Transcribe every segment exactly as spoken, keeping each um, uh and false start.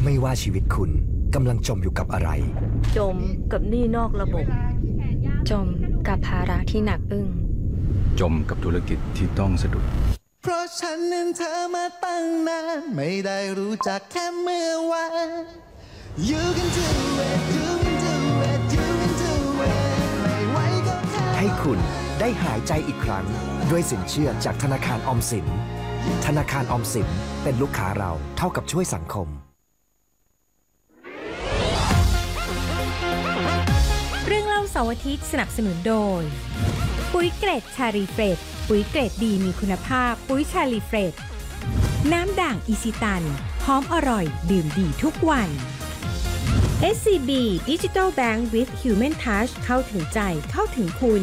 ไม่ว่าชีวิตคุณกำลังจมอยู่กับอะไรจมกับหนี้นอกระบบจมกับภาระที่หนักอึ้งจมกับธุรกิจที่ต้องสะดุดเพราะฉันนั้นเธอมาตั้งนานไม่ได้รู้จักแค่เมื่อวาน You can do it You can do it You can do it ไม่ไหวก็แค่ให้คุณได้หายใจอีกครั้งด้วยสินเชื่อจากธนาคารออมสินธนาคารออมสินเป็นลูกค้าเราเท่ากับช่วยสังคมเรื่องเล่าเสาร์อาทิตย์สนับสนุนโดยปุ๋ยเกรดชาลีเฟรดปุ๋ยเกรดดีมีคุณภาพปุ๋ยชาลีเฟรดน้ำด่างอิชิตันหอมอร่อยดื่มดีทุกวัน เอส ซี บี Digital Bank with Human Touch เข้าถึงใจเข้าถึงคุณ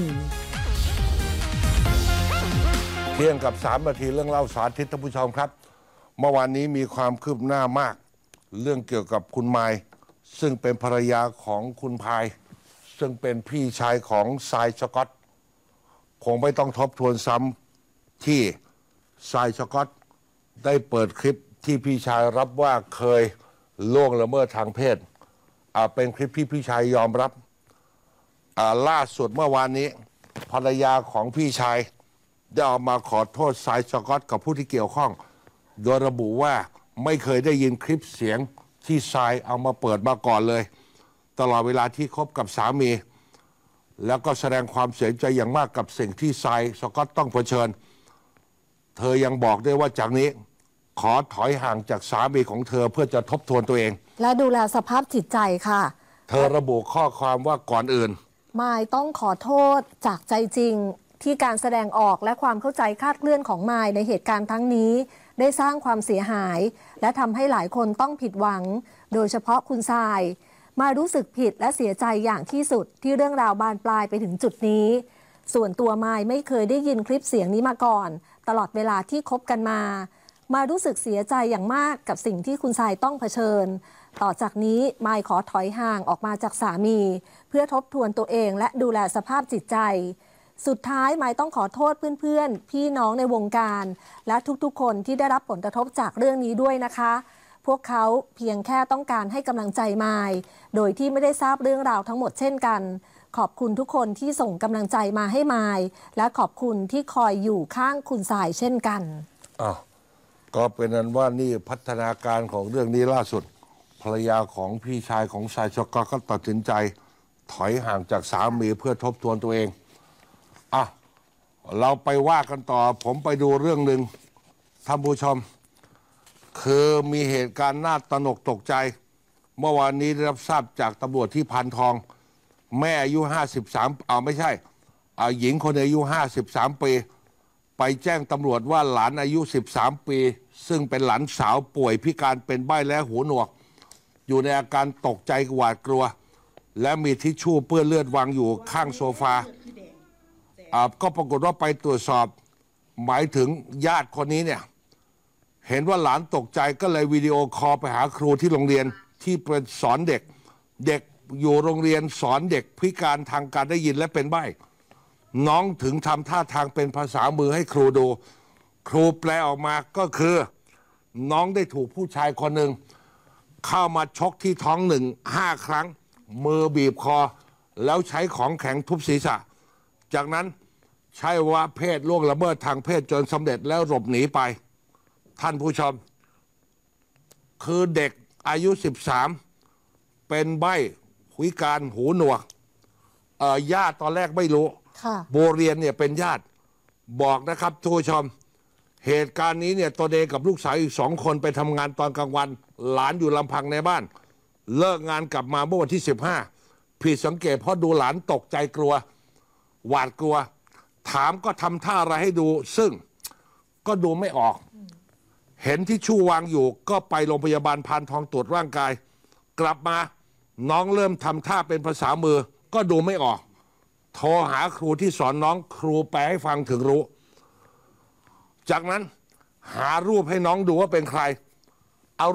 เที่ยงกับสามนาทีเรื่องเล่าสาธิตท่านผู้ชมครับเมื่อวานนี้มีความคืบหน้ามากเรื่องเกี่ยวกับคุณไมค์ซึ่งเป็นภรรยาของคุณพายซึ่งเป็นพี่ชายของทรายสกอตคงไม่ต้องทบทวนซ้ำที่ทรายสกอตได้เปิดคลิปที่พี่ชายรับว่าเคยล่วงละเมิดทางเพศอ่าเป็นคลิปที่พี่ชายยอมรับอ่าล่าสุดเมื่อวานนี้ภรรยาของพี่ชายได้ออกมาขอโทษทรายสกอตกับผู้ที่เกี่ยวข้องโดยระบุว่าไม่เคยได้ยินคลิปเสียงที่ทรายเอามาเปิดมาก่อนเลยตลอดเวลาที่คบกับสามีแล้วก็แสดงความเสียใจอย่างมากกับสิ่งที่ทรายสกอตต้องเผชิญเธอยังบอกด้วยว่าจากนี้ขอถอยห่างจากสามีของเธอเพื่อจะทบทวนตัวเองและดูแลสภาพจิตใจค่ะเธอระบุข้อความว่าก่อนอื่นมายต้องขอโทษจากใจจริงที่การแสดงออกและความเข้าใจคลาดเคลื่อนของมายในเหตุการณ์ทั้งนี้ได้สร้างความเสียหายและทำให้หลายคนต้องผิดหวังโดยเฉพาะคุณทรายมายรู้สึกผิดและเสียใจอย่างที่สุดที่เรื่องราวบานปลายไปถึงจุดนี้ส่วนตัวมายไม่เคยได้ยินคลิปเสียงนี้มาก่อนตลอดเวลาที่คบกันมามายรู้สึกเสียใจอย่างมากกับสิ่งที่คุณทรายต้องเผชิญต่อจากนี้มายขอถอยห่างออกมาจากสามีเพื่อทบทวนตัวเองและดูแลสภาพจิตใจสุดท้ายมายต้องขอโทษเพื่อนๆพี่น้องในวงการและทุกๆคนที่ได้รับผลกระทบจากเรื่องนี้ด้วยนะคะพวกเขาเพียงแค่ต้องการให้กำลังใจมายโดยที่ไม่ได้ทราบเรื่องราวทั้งหมดเช่นกันขอบคุณทุกคนที่ส่งกำลังใจมาให้มายและขอบคุณที่คอยอยู่ข้างคุณทรายเช่นกันอ้าวก็เป็นนั้นว่านี่พัฒนาการของเรื่องนี้ล่าสุดภรรยาของพี่ชายของทรายสกอตก็ตัดสินใจถอยห่างจากสามีเพื่อทบทวนตัวเองอ่ะเราไปว่ากันต่อผมไปดูเรื่องหนึ่งท่านผู้ชมคือมีเหตุการณ์น่าตระหนกตกใจเมื่อวานนี้ได้รับทราบจากตำรวจที่พานทองแม่อายุห้าสิบสามเอาไม่ใช่เอาหญิงคนอายุห้าสิบสามปีไปแจ้งตำรวจว่าหลานอายุสิบสามปีซึ่งเป็นหลานสาวป่วยพิการเป็นใบ้และหูหนวกอยู่ในอาการตกใจหวาดกลัวและมีทิชชู่เปื้อนเลือดวางอยู่ข้างโซฟาอ่าก็ปรากฏว่าไปตรวจสอบหมายถึงญาติคนนี้เนี่ยเห็นว่าหลานตกใจก็เลยวิดีโอคอลไปหาครูที่โรงเรียนที่เป็นสอนเด็กเด็กอยู่โรงเรียนสอนเด็กพิการทางการได้ยินและเป็นใบ้น้องถึงทำท่าทางเป็นภาษามือให้ครูดูครูแปลออกมาก็คือน้องได้ถูกผู้ชายคนหนึ่งเข้ามาชกที่ท้องหนึ่งห้าครั้งมือบีบคอแล้วใช้ของแข็งทุบศีรษะจากนั้นใช้ว่าเพศล่วงละเมิดทางเพศจนสำเร็จแล้วหลบหนีไปท่านผู้ชมคือเด็กอายุสิบสามเป็นใบ้พิการหูหนวกเอ่อญาติตอนแรกไม่รู้โบเรียนเนี่ยเป็นญาติบอกนะครับทุกผู้ชมเหตุการณ์นี้เนี่ยตัวเองกับลูกสาวอีกสองคนไปทำงานตอนกลางวันหลานอยู่ลำพังในบ้านเลิกงานกลับมาเมื่อวันที่สิบห้าผิดสังเกตเพราะดูหลานตกใจกลัวหวาดกลัวถามก็ทำท่าอะไรให้ดูซึ่งก็ดูไม่ออกเห็นที่ชู่วางอยู่ก็ไปโรงพยาบาลพานทองตรวจร่างกายกลับมาน้องเริ่มทำท่าเป็นภาษามือก็ดูไม่ออกโทรหาครูที่สอนน้องครูแปลให้ฟังถึงรู้จากนั้นหารูปให้น้องดูว่าเป็นใคร